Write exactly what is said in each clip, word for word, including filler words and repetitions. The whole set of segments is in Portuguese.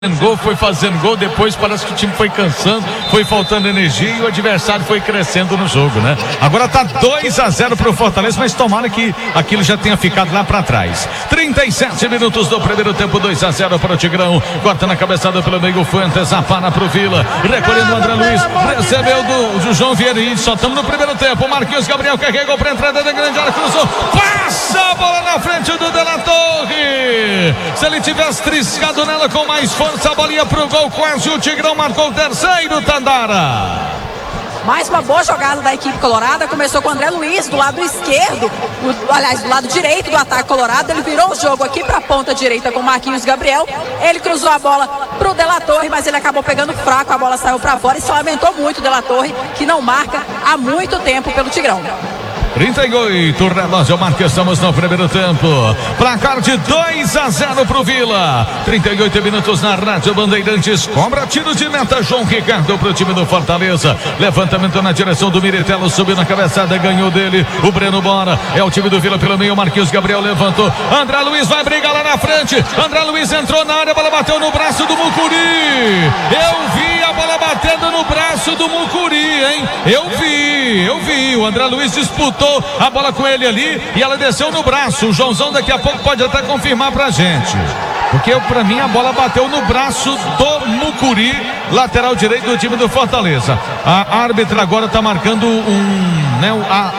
Gol, foi fazendo gol, depois parece que o time foi cansando, foi faltando energia e o adversário foi crescendo no jogo, né? Agora tá dois a zero pro Fortaleza, mas tomara que aquilo já tenha ficado lá pra trás. trinta e sete minutos do primeiro tempo, dois a zero para o Tigrão. Corta na cabeçada pelo meio, Fuentes, apana pro Vila, recolhendo o André Luiz, recebeu do, do João Vieira e só estamos no primeiro tempo. Marquinhos Gabriel carregou pra entrada da grande área, cruzou, passa a bola na frente do De La Torre. Se ele tivesse triscado nela com mais força, a bolinha pro gol, quase o Tigrão marcou o terceiro, Tandara. Mais uma boa jogada da equipe colorada. Começou com o André Luiz do lado esquerdo, do, aliás, do lado direito do ataque colorado. Ele virou o jogo aqui para a ponta direita com o Marquinhos Gabriel. Ele cruzou a bola pro De La Torre, mas ele acabou pegando fraco. A bola saiu para fora e se lamentou muito o De La Torre, que não marca há muito tempo pelo Tigrão. trinta e oito, relógio marca, estamos no primeiro tempo. Placar de dois a zero pro Vila. trinta e oito minutos na Rádio Bandeirantes. Cobra tiro de meta, João Ricardo pro time do Fortaleza. Levantamento na direção do Miritello, subiu na cabeçada, ganhou dele. O Breno Bora, é o time do Vila pelo meio. Marquinhos Gabriel levantou. André Luiz vai brigar lá na frente. André Luiz entrou na área, a bola bateu no braço do Mucuri. Eu vi a bola batendo no braço do Mucuri, hein? Eu vi, eu vi. O André Luiz disputou a bola com ele ali e ela desceu no braço. O Joãozão daqui a pouco pode até confirmar pra gente, porque pra mim a bola bateu no braço do Mucuri, lateral direito do time do Fortaleza. A árbitra agora tá marcando um, né, a,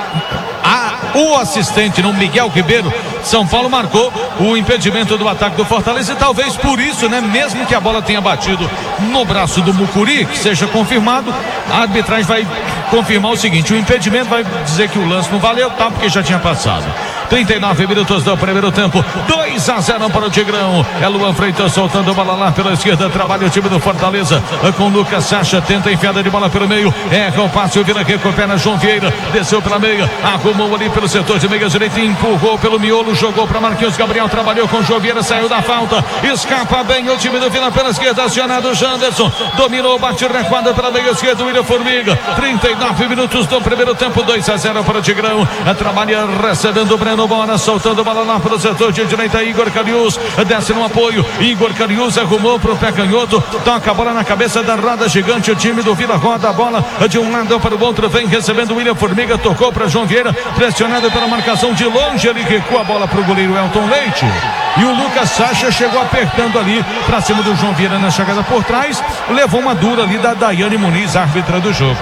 a, o assistente, não, Miguel Ribeiro, São Paulo, marcou o impedimento do ataque do Fortaleza e talvez por isso, né, mesmo que a bola tenha batido no braço do Mucuri, que seja confirmado, a arbitragem vai confirmar o seguinte: o impedimento vai dizer que o lance não valeu, tá, porque já tinha passado. trinta e nove minutos do primeiro tempo, dois a zero para o Tigrão. É Luan Freitas soltando a bola lá pela esquerda, trabalha o time do Fortaleza com Lucas Sacha, tenta a enfiada de bola pelo meio, erra o passe, o Vila recupera, João Vieira desceu pela meia, arrumou ali pelo setor de meia direita, empurrou pelo miolo, jogou para Marquinhos Gabriel, trabalhou com o João Vieira, saiu da falta, escapa bem o time do Vila pela esquerda, acionado Janderson, dominou, bate recuada pela meia esquerda, William Formiga. Trinta e nove minutos do primeiro tempo, dois a zero para o Tigrão. Trabalha recebendo o Breno Bora, soltando bola lá para o setor de direita, Igor Carius desce no apoio, Igor Carius arrumou para o pé canhoto, toca a bola na cabeça da roda gigante, o time do Vila roda a bola de um lado para o outro, vem recebendo o William Formiga, tocou para João Vieira, pressionado pela marcação de longe, ele recua a bola para o goleiro Elton Leite, e o Lucas Sacha chegou apertando ali para cima do João Vieira na chegada por trás, levou uma dura ali da Daiane Muniz, árbitra do jogo.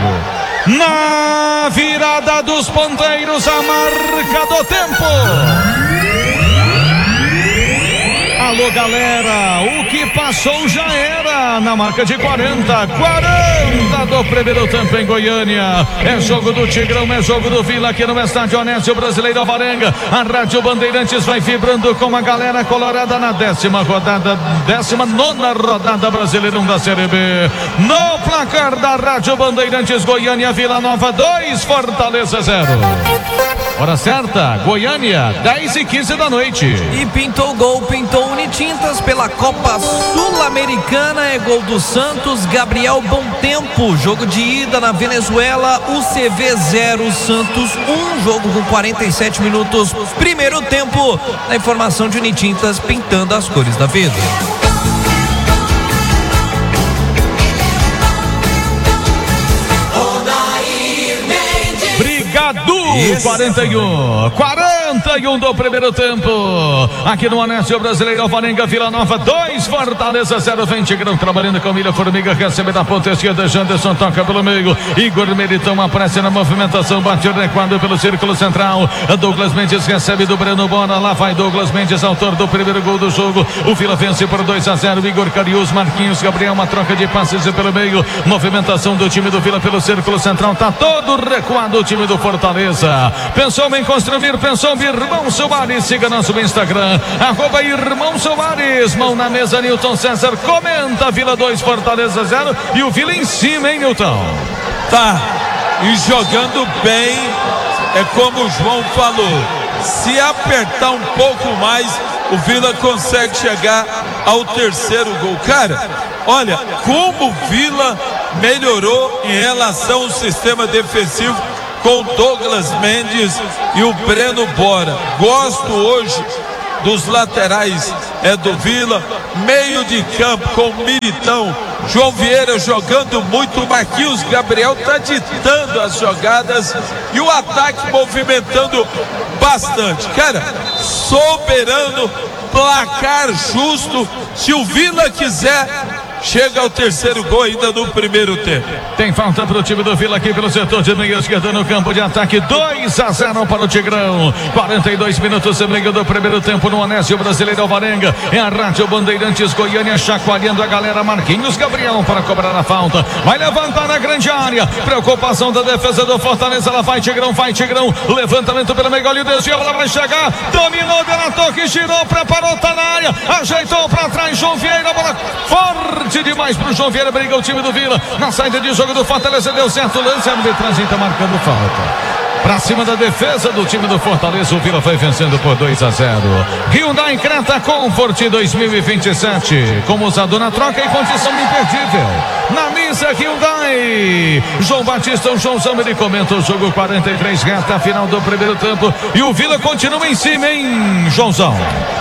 Na virada dos ponteiros, a marca do tempo. Alô, galera, o que passou já era. Na marca de quarenta, quarenta do primeiro tempo em Goiânia. É jogo do Tigrão, é jogo do Vila aqui no estádio Onésio Brasileiro Alvarenga. A Rádio Bandeirantes vai vibrando com a galera colorada na décima rodada, décima nona rodada Brasileirão da Série B. No placar da Rádio Bandeirantes, Goiânia, Vila Nova dois, Fortaleza zero. Hora certa, Goiânia, dez e quinze da noite. E pintou gol, pintou Unitintas pela Copa Sul-Americana, é gol do Santos, Gabriel Bom Tempo. Jogo de ida na Venezuela, U C V zero, Santos um, jogo com quarenta e sete minutos, primeiro tempo. Na informação de Unitintas, pintando as cores da vida. Do quarenta e um, quarenta e um do primeiro tempo, aqui no Onésio Brasileiro Alvarenga, Vila Nova dois, Fortaleza zero. Vem Tigrão trabalhando com William Formiga, recebe da ponta esquerda, Janderson toca pelo meio, Igor Meritão aparece na movimentação, bate recuado pelo círculo central, Douglas Mendes recebe do Breno Bora, lá vai Douglas Mendes, autor do primeiro gol do jogo. O Vila vence por dois a zero, Igor Carius, Marquinhos Gabriel, uma troca de passes pelo meio, movimentação do time do Vila pelo círculo central, tá todo recuado o time do Fortaleza. Pensou em construir, pensou em Irmão Soares, siga nosso Instagram, arroba Irmão Soares, mão na mesa, Newton César comenta, Vila dois, Fortaleza zero, e o Vila em cima, hein, Newton? Tá, e jogando bem, é como o João falou, se apertar um pouco mais, o Vila consegue chegar ao terceiro gol. Cara, olha, como o Vila melhorou em relação ao sistema defensivo com Douglas Mendes e o Breno Bora. Gosto hoje dos laterais é do Vila, meio de campo com Militão, João Vieira jogando muito, Marquinhos Gabriel tá ditando as jogadas e o ataque movimentando bastante. Cara, soberano, placar justo. Se o Vila quiser, chega ao terceiro gol ainda no primeiro tempo. Tem falta para o time do Vila aqui pelo setor de meia esquerda no campo de ataque. dois a zero para o Tigrão. quarenta e dois minutos e meio do primeiro tempo no Anésio Brasileiro Alvarenga. É a Rádio Bandeirantes Goiânia chacoalhando a galera. Marquinhos Gabriel para cobrar a falta. Vai levantar na grande área. Preocupação da defesa do Fortaleza. Ela vai Tigrão, vai Tigrão. Levantamento pelo meio, olha o desvio. Ela vai chegar. Dominou, delatou que girou, preparou, tá na área. Ajeitou para trás. João Vieira, bola forte demais pro João Vieira, briga o time do Vila na saída de jogo do Fortaleza, deu certo o lance, a arbitragem tá marcando falta pra cima da defesa do time do Fortaleza. O Vila foi vencendo por dois a zero. Hyundai Creta Comfort dois mil e vinte e sete, como usado na troca e condição imperdível na missa Hyundai. João Batista, o Joãozão, ele comenta o jogo. Quarenta e três, reta final do primeiro tempo e o Vila continua em cima, hein, Joãozão?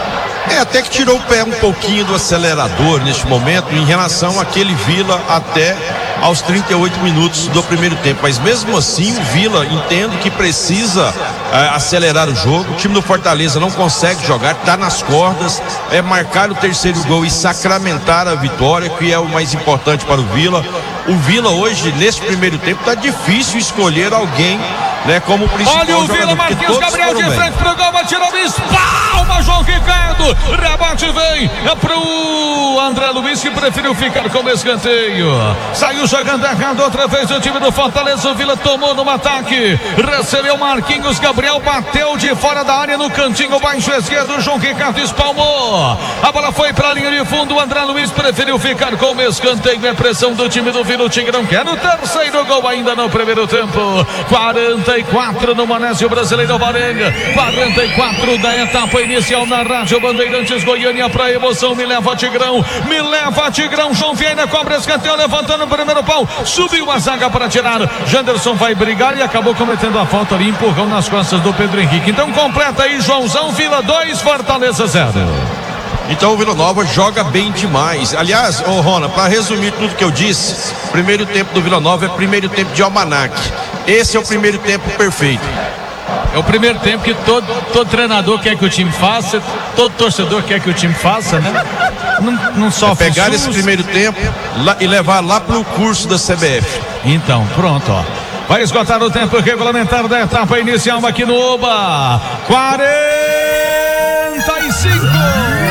É, até que tirou o pé um pouquinho do acelerador neste momento em relação àquele Vila até aos trinta e oito minutos do primeiro tempo, mas mesmo assim o Vila entende que precisa é, acelerar o jogo. O time do Fortaleza não consegue jogar, tá nas cordas, é marcar o terceiro gol e sacramentar a vitória, que é o mais importante para o Vila. O Vila hoje, nesse primeiro tempo, tá difícil escolher alguém, né, como principal olha o jogador. Vila, Marquinhos Gabriel de frente pro gol, vai tirar o bicho, palma, João Ricardo, rebate vem, é pro André Luiz, que preferiu ficar com o escanteio, saiu jogando errado outra vez o time do Fortaleza. O Vila tomou no ataque, recebeu Marquinhos Gabriel, bateu de fora da área no cantinho baixo esquerdo, o João Ricardo espalmou, a bola foi pra linha de fundo, o André Luiz preferiu ficar com o escanteio, é pressão do time do Vila. O Tigrão quer o terceiro gol ainda no primeiro tempo. Quarenta e quatro no Anésio Brasileiro Alvarenga, quarenta e quatro da etapa inicial na Rádio Bandeirantes Goiânia. Pra emoção, me leva Tigrão, me leva Tigrão. João Vieira cobra escanteio, levantando o primeiro pau, subiu a zaga para tirar. Janderson vai brigar e acabou cometendo a falta ali, empurrão nas costas do Pedro Henrique. Então completa aí, Joãozão. Vila dois, Fortaleza zero. Então o Vila Nova joga bem demais. Aliás, ô Rona, para resumir tudo que eu disse, primeiro tempo do Vila Nova é primeiro tempo de almanaque. Esse é o primeiro tempo perfeito. É o primeiro tempo que todo, todo treinador quer que o time faça, todo torcedor quer que o time faça, né? Não, não sofre é pegar susto. esse primeiro tempo lá, e levar lá pro curso da C B F. Então, pronto, ó. Vai esgotar o tempo regulamentar da etapa inicial aqui no Oba. quarenta e cinco.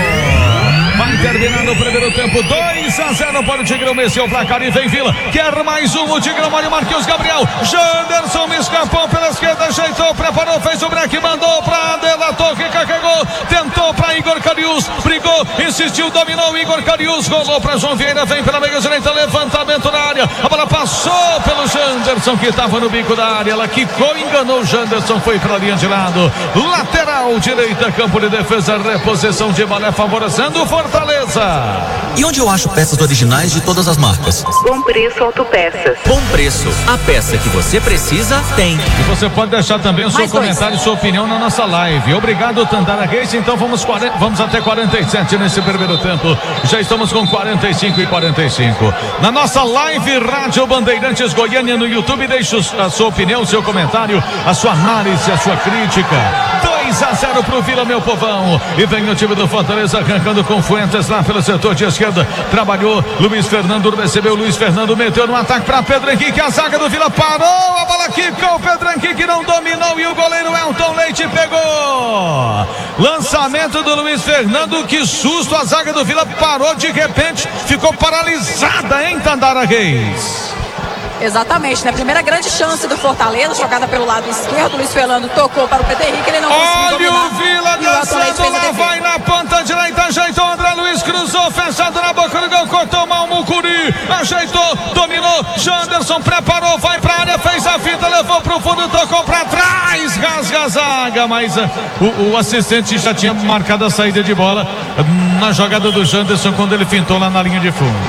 Vai terminando o primeiro tempo, dois a zero para o Tigrão. Esse é o placar e vem Vila. Quer mais um, o Tigrão, olha o Marquinhos Gabriel. Janderson me escapou pela esquerda, ajeitou, preparou, fez o break, mandou pra delatou, que carregou, tentou pra Igor Carius, brigou, insistiu, dominou Igor Carius, rolou pra João Vieira, vem pela meia direita, levantamento na área, a bola passou pelo Janderson, que estava no bico da área, ela quicou, enganou o Janderson, foi pra linha de lado, lateral direita, campo de defesa, reposição de balé favorecendo o Fortaleza. E onde eu acho peças originais de todas as marcas? Bom Preço Autopeças. Bom Preço, a peça que você precisa tem. E você pode deixar também o seu Mais comentário e sua opinião na nossa live. Obrigado, Tandara Reis. Então vamos, quarenta, vamos até quarenta e sete nesse primeiro tempo. Já estamos com quarenta e cinco e quarenta e cinco. Na nossa live Rádio Bandeirantes Goiânia no YouTube, deixe a sua opinião, o seu comentário, a sua análise, a sua crítica. dois a zero pro Vila, meu povão. E vem o time do Fortaleza arrancando com Fuentes lá pelo setor de esquerda. Trabalhou, Luiz Fernando recebeu, Luiz Fernando meteu no ataque para Pedro Henrique. A zaga do Vila parou, a bola quicou, o Pedro Henrique não dominou e o goleiro Elton Leite pegou. Lançamento do Luiz Fernando, que susto, a zaga do Vila parou de repente, ficou paralisada, hein, Tandara Reis? Exatamente, né? Primeira grande chance do Fortaleza, jogada pelo lado esquerdo. Luiz Fernando tocou para o Pedro Henrique, ele não conseguiu dominar. Olha o Vila dançando lá, vai na ponta direita, ajeitou, André Luiz cruzou, fechado na boca do gol, cortou mal o Mucuri, ajeitou, dominou, Janderson preparou, vai pra área, fez a fita, levou pro fundo, tocou pra trás, rasga a zaga, mas uh, o, o assistente já tinha marcado a saída de bola uh, na jogada do Janderson quando ele fintou lá na linha de fundo.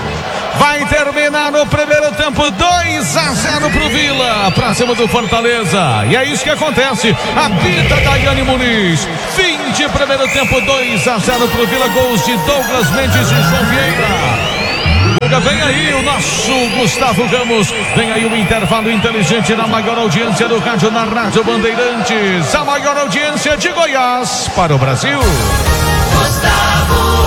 Vai terminar no primeiro tempo dois a zero pro Vila, pra cima do Fortaleza. E é isso que acontece. Apita Daiane Muniz. Fim de primeiro tempo, dois a zero pro Vila. Gols de Douglas Mendes e João Vieira. Vem aí o nosso Gustavo Ramos. Vem aí o intervalo inteligente na maior audiência do rádio, na Rádio Bandeirantes. A maior audiência de Goiás para o Brasil. Gustavo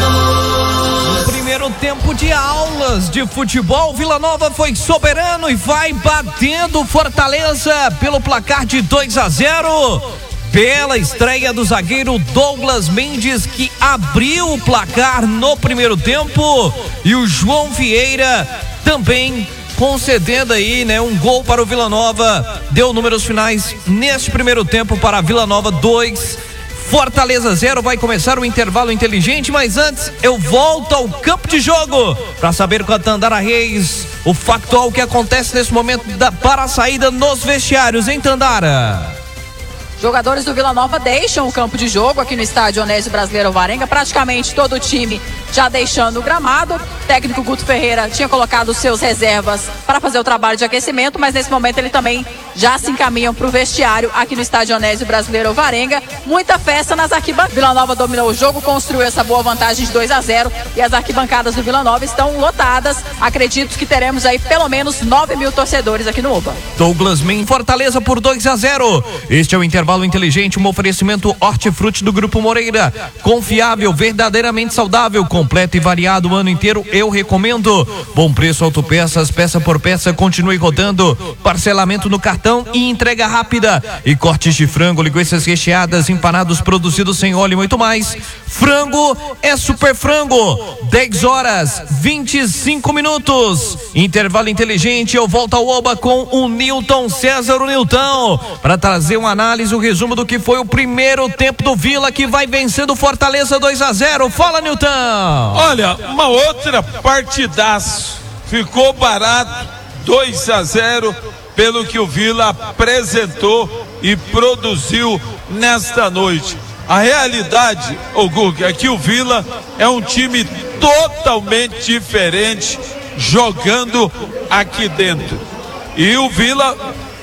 Ramos. Primeiro tempo de aulas de futebol. Vila Nova foi soberano e vai batendo Fortaleza pelo placar de dois a zero. Bela estreia do zagueiro Douglas Mendes, que abriu o placar no primeiro tempo, e o João Vieira também concedendo aí, né, um gol para o Vila Nova. Deu números finais neste primeiro tempo para Vila Nova dois, Fortaleza zero. Vai começar o intervalo inteligente, mas antes eu volto ao campo de jogo para saber com a Tandara Reis o factual que acontece nesse momento da, para a saída nos vestiários, em Tandara. Jogadores do Vila Nova deixam o campo de jogo aqui no estádio Onésio Brasileiro Alvarenga. Praticamente todo o time já deixando o gramado. O técnico Guto Ferreira tinha colocado os seus reservas para fazer o trabalho de aquecimento, mas nesse momento ele também já se encaminham para o vestiário aqui no estádio Onésio Brasileiro Alvarenga. Muita festa nas arquibancadas. Vila Nova dominou o jogo, construiu essa boa vantagem de dois a zero e as arquibancadas do Vila Nova estão lotadas. Acredito que teremos aí pelo menos nove mil torcedores aqui no Oba. Douglas Mendes, Fortaleza por dois a zero. Este é o intervalo inteligente, um oferecimento Hortifruti do Grupo Moreira. Confiável, verdadeiramente saudável, completo e variado o ano inteiro, eu recomendo. Bom preço, autopeças, peça por peça, continue rodando. Parcelamento no cartão e entrega rápida. E cortes de frango, linguiças recheadas, empanados produzidos sem óleo e muito mais. Frango é Super Frango. dez horas, vinte e cinco minutos. Intervalo inteligente, eu volto ao Oba com o Newton César, o Newton, para trazer uma análise, um resumo do que foi o primeiro tempo do Vila, que vai vencendo o Fortaleza dois a zero. Fala, Newton. Olha, uma outra partidaço. Ficou barato, dois a zero, pelo que o Vila apresentou e produziu nesta noite. A realidade, ô Guga, é que o Vila é um time totalmente diferente jogando aqui dentro. E o Vila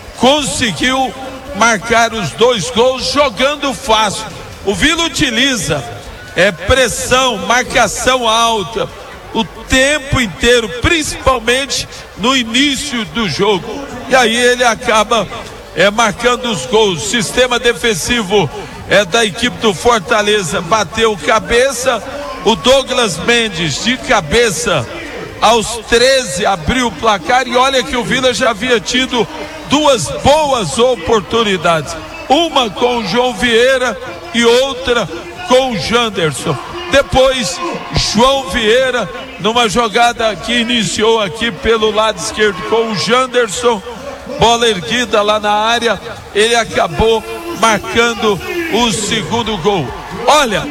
conseguiu marcar os dois gols jogando fácil. O Vila utiliza é pressão, marcação alta o tempo inteiro, principalmente no início do jogo. E aí ele acaba é, marcando os gols. Sistema defensivo é da equipe do Fortaleza, bateu cabeça. O Douglas Mendes de cabeça aos treze abriu o placar, e olha que o Vila já havia tido duas boas oportunidades, uma com o João Vieira e outra com o Janderson. Depois João Vieira numa jogada que iniciou aqui pelo lado esquerdo com o Janderson, bola erguida lá na área, ele acabou marcando o segundo gol. Olha,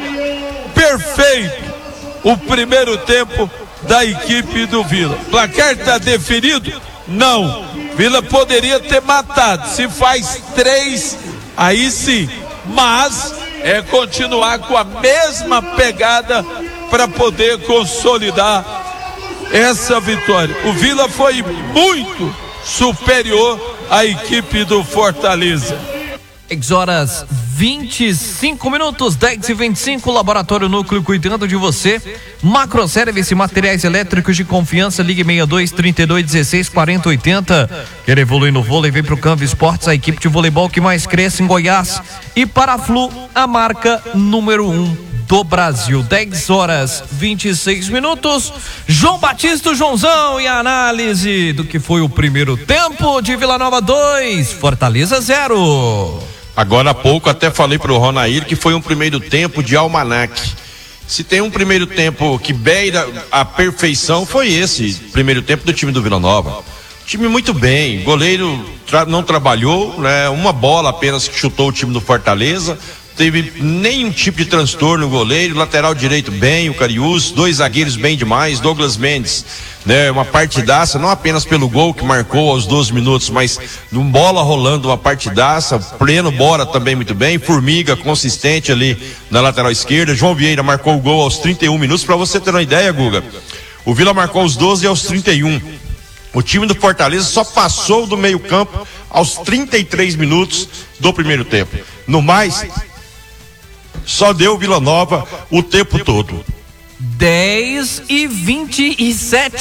perfeito o primeiro tempo da equipe do Vila. Placar está definido? Não. Vila poderia ter matado. Se faz três, aí sim. Mas é continuar com a mesma pegada para poder consolidar essa vitória. O Vila foi muito superior à equipe do Fortaleza. dez horas vinte e cinco minutos, dez e vinte e cinco. Laboratório Núcleo, cuidando de você. Macroservice, materiais elétricos de confiança. Ligue seis dois, trinta e dois, dezesseis, quarenta, oitenta. Quer evoluir no vôlei? Vem pro Canva Esportes, a equipe de voleibol que mais cresce em Goiás. E para a Flu, a marca número um do Brasil. dez horas vinte e seis minutos. João Batista, o Joãozão, e a análise do que foi o primeiro tempo de Vila Nova dois, Fortaleza zero. Agora há pouco até falei pro Ronair que foi um primeiro tempo de almanaque. Se tem um primeiro tempo que beira a perfeição, foi esse primeiro tempo do time do Vila Nova. Time muito bem, goleiro tra- não trabalhou, né? Uma bola apenas que chutou o time do Fortaleza. Teve nenhum tipo de transtorno no goleiro, lateral direito bem, o Cariús, dois zagueiros bem demais, Douglas Mendes, né, uma partidaça, não apenas pelo gol que marcou aos doze minutos, mas num bola rolando, uma partidaça, pleno Bora também muito bem, Formiga consistente ali na lateral esquerda, João Vieira marcou o gol aos trinta e um minutos. Para você ter uma ideia, Guga, O Vila marcou os doze aos trinta e um. O time do Fortaleza só passou do meio-campo aos trinta e três minutos do primeiro tempo. No mais, só deu Vila Nova o tempo todo. dez e vinte e sete.